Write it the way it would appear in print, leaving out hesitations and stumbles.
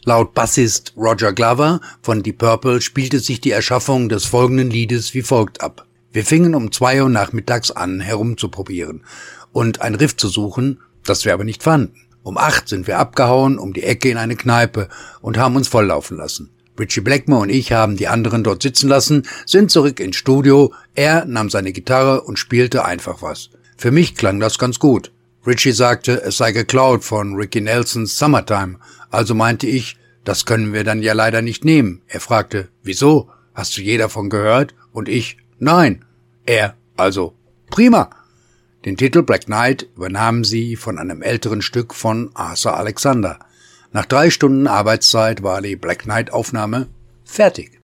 Laut Bassist Roger Glover von Deep Purple spielte sich die Erschaffung des folgenden Liedes wie folgt ab. Wir fingen um 2 Uhr nachmittags an, herumzuprobieren und ein Riff zu suchen, das wir aber nicht fanden. Um 8 sind wir abgehauen, um die Ecke in eine Kneipe und haben uns volllaufen lassen. Ritchie Blackmore und ich haben die anderen dort sitzen lassen, sind zurück ins Studio, er nahm seine Gitarre und spielte einfach was. Für mich klang das ganz gut. Ritchie sagte, es sei geklaut von Ricky Nelsons Summertime. Also meinte ich, das können wir dann ja leider nicht nehmen. Er fragte, wieso? Hast du je davon gehört? Und ich, nein. Er, also, prima. Den Titel Black Knight übernahmen sie von einem älteren Stück von Arthur Alexander. Nach 3 Stunden Arbeitszeit war die Black Knight Aufnahme fertig.